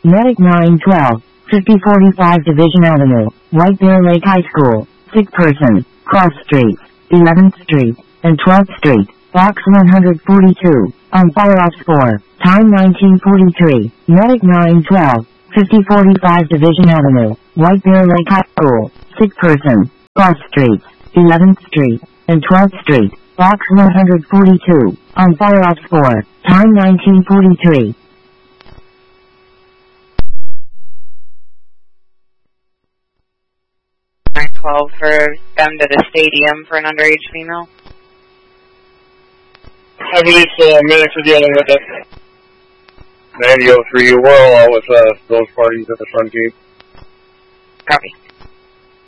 Medic 912, 5045 Division Avenue, White Bear Lake High School, sick person, cross streets, 11th Street, and 12th Street, box 142, on fire ops 4, time 1943, Medic 912, 5045 Division Avenue, White Bear Lake High School, sick person, cross streets, 11th Street, and 12th Street, box 142, on fire ops 4, time 1943. 912 for them to the stadium for an underage female. I believe medics are dealing with it. 9003, we're all with those parties at the front gate. Copy.